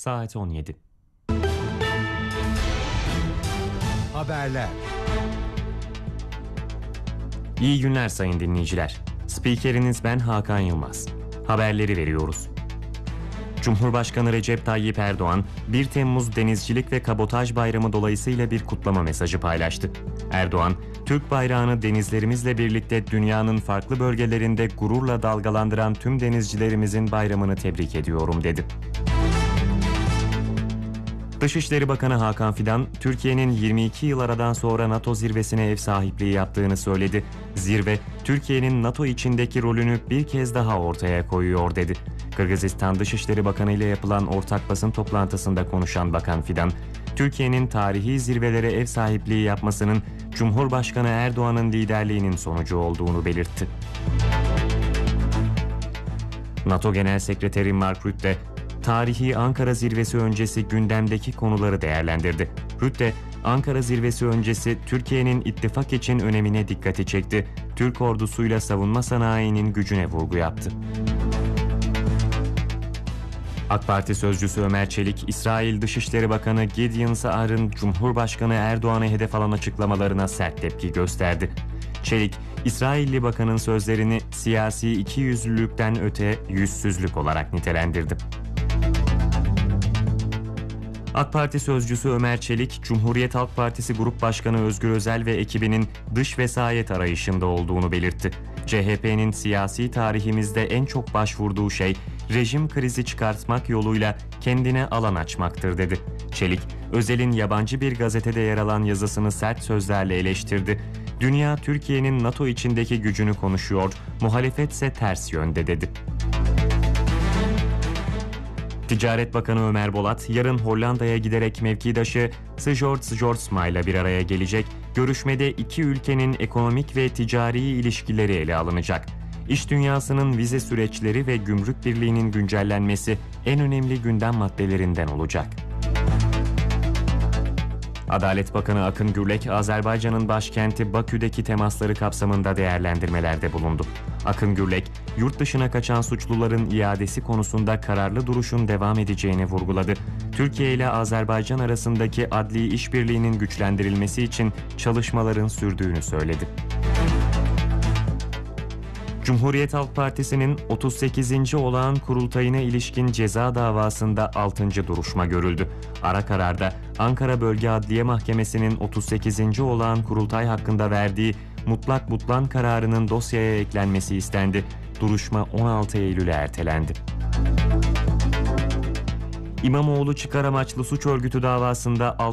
Saat 17. Haberler. İyi günler sayın dinleyiciler. Spikeriniz ben Hakan Yılmaz. Haberleri veriyoruz. Cumhurbaşkanı Recep Tayyip Erdoğan, 1 Temmuz Denizcilik ve Kabotaj Bayramı dolayısıyla bir kutlama mesajı paylaştı. Erdoğan, Türk bayrağını denizlerimizle birlikte dünyanın farklı bölgelerinde gururla dalgalandıran tüm denizcilerimizin bayramını tebrik ediyorum dedi. Dışişleri Bakanı Hakan Fidan, Türkiye'nin 22 yıl aradan sonra NATO zirvesine ev sahipliği yaptığını söyledi. Zirve, Türkiye'nin NATO içindeki rolünü bir kez daha ortaya koyuyor dedi. Kırgızistan Dışişleri Bakanı ile yapılan ortak basın toplantısında konuşan Bakan Fidan, Türkiye'nin tarihi zirvelere ev sahipliği yapmasının Cumhurbaşkanı Erdoğan'ın liderliğinin sonucu olduğunu belirtti. NATO Genel Sekreteri Mark Rutte, tarihi Ankara Zirvesi öncesi gündemdeki konuları değerlendirdi. Rutte, Ankara Zirvesi öncesi Türkiye'nin ittifak için önemine dikkati çekti. Türk ordusuyla savunma sanayinin gücüne vurgu yaptı. AK Parti sözcüsü Ömer Çelik, İsrail Dışişleri Bakanı Gideon Saar'ın Cumhurbaşkanı Erdoğan'ı hedef alan açıklamalarına sert tepki gösterdi. Çelik, İsrailli bakanın sözlerini siyasi ikiyüzlülükten öte yüzsüzlük olarak nitelendirdi. AK Parti sözcüsü Ömer Çelik, Cumhuriyet Halk Partisi Grup Başkanı Özgür Özel ve ekibinin dış vesayet arayışında olduğunu belirtti. CHP'nin siyasi tarihimizde en çok başvurduğu şey, rejim krizi çıkartmak yoluyla kendine alan açmaktır dedi. Çelik, Özel'in yabancı bir gazetede yer alan yazısını sert sözlerle eleştirdi. Dünya Türkiye'nin NATO içindeki gücünü konuşuyor, muhalefetse ters yönde dedi. Ticaret Bakanı Ömer Bolat, yarın Hollanda'ya giderek mevkidaşı Sjord Sjordsma ile bir araya gelecek. Görüşmede iki ülkenin ekonomik ve ticari ilişkileri ele alınacak. İş dünyasının vize süreçleri ve gümrük birliğinin güncellenmesi en önemli gündem maddelerinden olacak. Adalet Bakanı Akın Gürlek, Azerbaycan'ın başkenti Bakü'deki temasları kapsamında değerlendirmelerde bulundu. Akın Gürlek, yurt dışına kaçan suçluların iadesi konusunda kararlı duruşun devam edeceğini vurguladı. Türkiye ile Azerbaycan arasındaki adli işbirliğinin güçlendirilmesi için çalışmaların sürdüğünü söyledi. Cumhuriyet Halk Partisi'nin 38. olağan kurultayına ilişkin ceza davasında 6. duruşma görüldü. Ara kararda Ankara Bölge Adliye Mahkemesi'nin 38. olağan kurultay hakkında verdiği mutlak butlan kararının dosyaya eklenmesi istendi. Duruşma 16 Eylül'e ertelendi. İmamoğlu çıkar amaçlı suç örgütü davasında